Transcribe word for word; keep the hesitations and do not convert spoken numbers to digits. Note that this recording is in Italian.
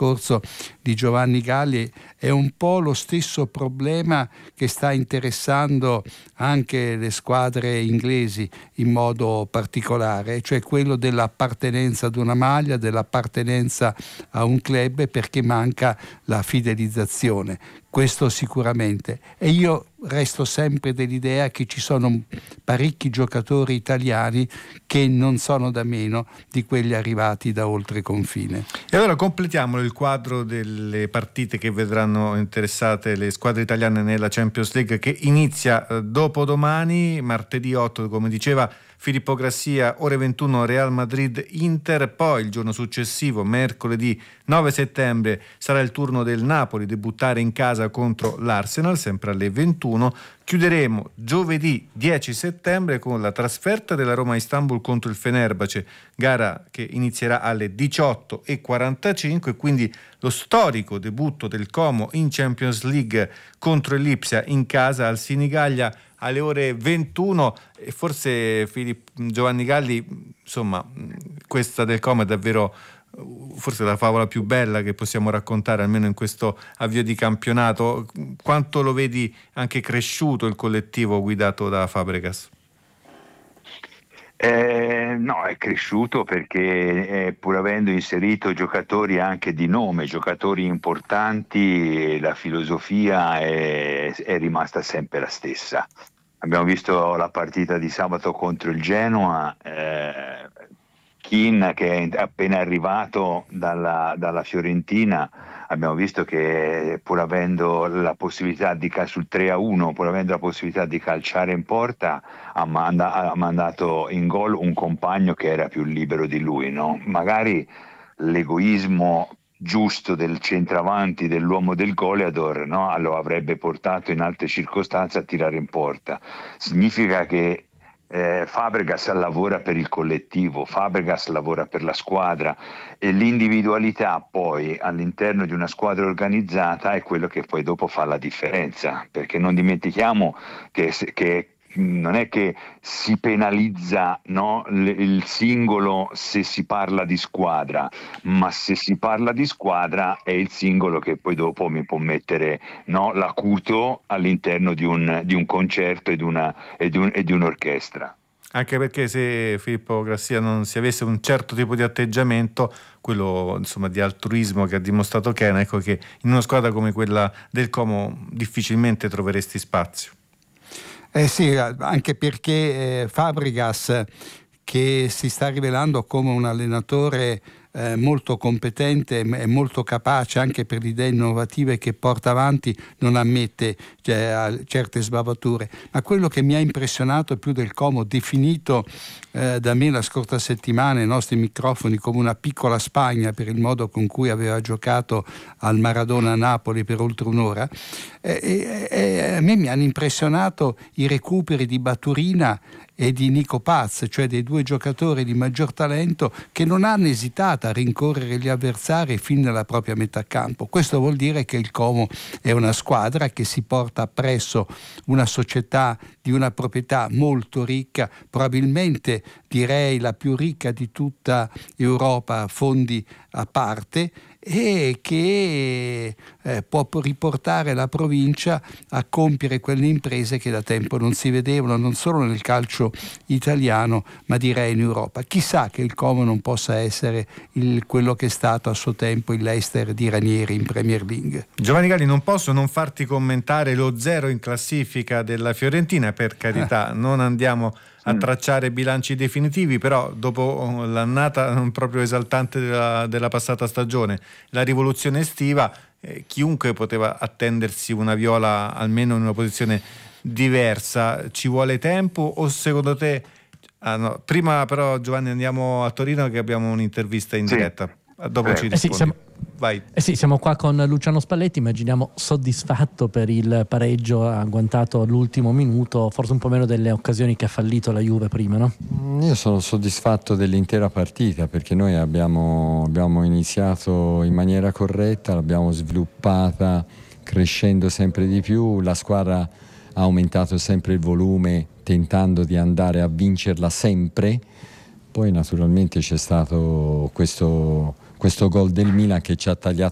discorso di Giovanni Galli è un po' lo stesso problema che sta interessando anche le squadre inglesi in modo particolare, cioè quello dell'appartenenza ad una maglia, dell'appartenenza a un club, perché manca la fidelizzazione. Questo sicuramente. E io resto sempre dell'idea che ci sono parecchi giocatori italiani che non sono da meno di quelli arrivati da oltre confine. E allora completiamo il quadro delle partite che vedranno interessate le squadre italiane nella Champions League, che inizia dopo domani, martedì otto, come diceva Filippo Grassia, ore ventuno Real Madrid-Inter. Poi il giorno successivo, mercoledì nove settembre, sarà il turno del Napoli debuttare in casa contro l'Arsenal, sempre alle ventuno. Chiuderemo giovedì dieci settembre con la trasferta della Roma a Istanbul contro il Fenerbahce, gara che inizierà alle diciotto e quarantacinque, quindi lo storico debutto del Como in Champions League contro il Lipsia in casa al Sinigallia alle ore ventuno. E forse Filippo, Giovanni Galli, insomma, questa del Como è davvero forse la favola più bella che possiamo raccontare, almeno in questo avvio di campionato. Quanto lo vedi anche cresciuto il collettivo guidato da Fabregas? Eh, no, è cresciuto perché eh, pur avendo inserito giocatori anche di nome, giocatori importanti, la filosofia è, è rimasta sempre la stessa. Abbiamo visto la partita di sabato contro il Genoa, eh, Keane che è appena arrivato dalla, dalla Fiorentina, abbiamo visto che pur avendo la possibilità di sul tre a uno, pur avendo la possibilità di calciare in porta, ha, manda, ha mandato in gol un compagno che era più libero di lui, no? Magari l'egoismo giusto del centravanti, dell'uomo del goleador, no? Lo avrebbe portato in altre circostanze a tirare in porta. Significa che Eh, Fabregas lavora per il collettivo, Fabregas lavora per la squadra, e l'individualità poi all'interno di una squadra organizzata è quello che poi dopo fa la differenza, perché non dimentichiamo che, che non è che si penalizza, no, il singolo se si parla di squadra, ma se si parla di squadra è il singolo che poi dopo mi può mettere, no, l'acuto all'interno di un, di un concerto e di, una, e, di un, e di un'orchestra. Anche perché se Filippo Grassia non si avesse un certo tipo di atteggiamento, quello insomma di altruismo che ha dimostrato Ken, ecco che in una squadra come quella del Como difficilmente troveresti spazio. Eh sì, anche perché eh, Fabregas, che si sta rivelando come un allenatore eh, molto competente e molto capace anche per le idee innovative che porta avanti, non ammette cioè, certe sbavature. Ma quello che mi ha impressionato più del Como, definito eh, da me la scorsa settimana ai nostri microfoni come una piccola Spagna per il modo con cui aveva giocato al Maradona a Napoli per oltre un'ora, eh, eh, a me mi hanno impressionato i recuperi di Baturina e di Nico Paz, cioè dei due giocatori di maggior talento che non hanno esitato a rincorrere gli avversari fin nella propria metà campo. Questo vuol dire che il Como è una squadra che si porta appresso una società di una proprietà molto ricca, probabilmente direi la più ricca di tutta Europa, fondi a parte, e che eh, può riportare la provincia a compiere quelle imprese che da tempo non si vedevano, non solo nel calcio italiano ma direi in Europa. Chissà che il Como non possa essere il, quello che è stato a suo tempo il Leicester di Ranieri in Premier League. Giovanni Galli, non posso non farti commentare lo zero in classifica della Fiorentina, per carità, eh. non andiamo a tracciare bilanci definitivi, però dopo l'annata non proprio esaltante della, della passata stagione, la rivoluzione estiva, eh, chiunque poteva attendersi una Viola almeno in una posizione diversa. Ci vuole tempo o secondo te ah, no. Prima però Giovanni andiamo a Torino che abbiamo un'intervista in sì. diretta, dopo eh. ci rispondi. Eh sì, siamo... Vai. Eh sì, siamo qua con Luciano Spalletti, immaginiamo soddisfatto per il pareggio agguantato all'ultimo minuto, forse un po' meno delle occasioni che ha fallito la Juve prima, no? Io sono soddisfatto dell'intera partita perché noi abbiamo, abbiamo iniziato in maniera corretta, l'abbiamo sviluppata crescendo sempre di più, la squadra ha aumentato sempre il volume tentando di andare a vincerla sempre, poi naturalmente c'è stato questo... questo gol del Milan che ci ha tagliato